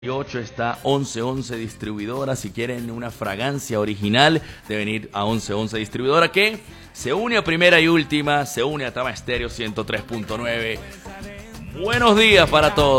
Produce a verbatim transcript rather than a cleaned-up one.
ocho está once once Distribuidora. Si quieren una fragancia original, deben ir a once once Distribuidora, que se une a Primera y Última, se une a Tama Estéreo ciento tres punto nueve. Buenos días para todos.